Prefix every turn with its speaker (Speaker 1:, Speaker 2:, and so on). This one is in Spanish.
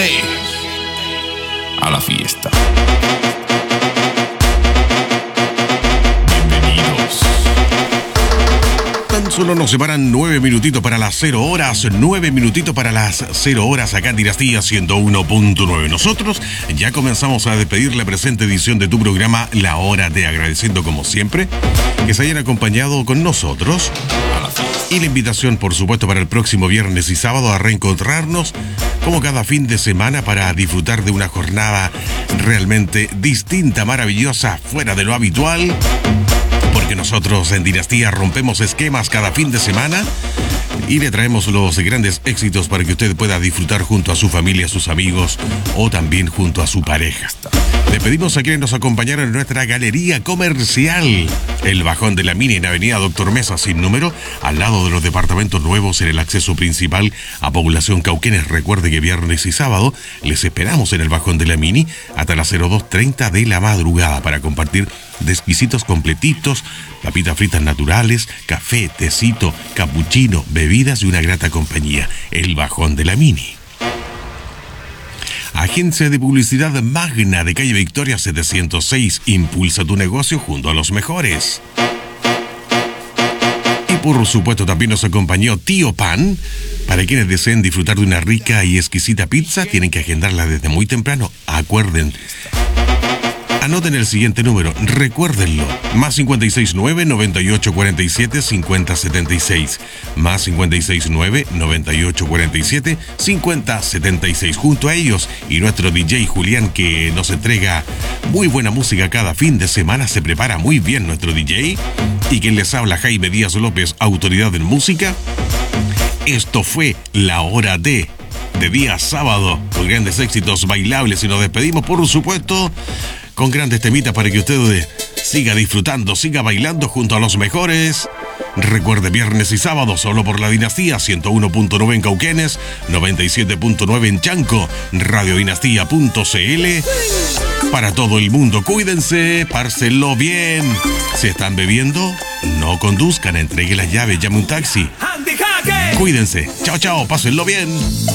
Speaker 1: Siente a la fiesta. Bienvenidos. Tan solo nos separan 9 minutitos para las 0 horas, 9 minutitos para las 0 horas acá en Dinastía 101.9. Nosotros ya comenzamos a despedir la presente edición de tu programa La Hora de, agradeciendo como siempre que se hayan acompañado con nosotros a la fiesta. Y la invitación, por supuesto, para el próximo viernes y sábado a reencontrarnos como cada fin de semana para disfrutar de una jornada realmente distinta, maravillosa, fuera de lo habitual. Porque nosotros en Dinastía rompemos esquemas cada fin de semana y le traemos los grandes éxitos para que usted pueda disfrutar junto a su familia, a sus amigos o también junto a su pareja. Le pedimos a quienes nos acompañaron en nuestra galería comercial, el Bajón de la Mini en Avenida Doctor Mesa sin número, al lado de los departamentos nuevos en el acceso principal a Población Cauquenes. Recuerde que viernes y sábado les esperamos en el Bajón de la Mini hasta las 02:30 de la madrugada para compartir de exquisitos completitos, papitas fritas naturales, café, tecito, capuchino, bebidas y una grata compañía. El Bajón de la Mini. Agencia de Publicidad Magna de calle Victoria 706. Impulsa tu negocio junto a los mejores. Y por supuesto también nos acompañó Tío Pan. Para quienes deseen disfrutar de una rica y exquisita pizza, tienen que agendarla desde muy temprano. Anoten el siguiente número, recuérdenlo, más 569-9847-5076, más 569-9847-5076. Junto a ellos y nuestro DJ Julián, que nos entrega muy buena música cada fin de semana, se prepara muy bien nuestro DJ, y quien les habla, Jaime Díaz López, autoridad en música. Esto fue La Hora de día sábado, con grandes éxitos bailables, y nos despedimos, por supuesto, con grandes temitas para que usted siga disfrutando, siga bailando junto a los mejores. Recuerde, viernes y sábado solo por la Dinastía 101.9 en Cauquenes, 97.9 en Chanco, radiodinastía.cl. Para todo el mundo, cuídense, párselo bien. Si están bebiendo, no conduzcan, entregue las llaves, llame un taxi. Cuídense, chao, chao, pásenlo bien.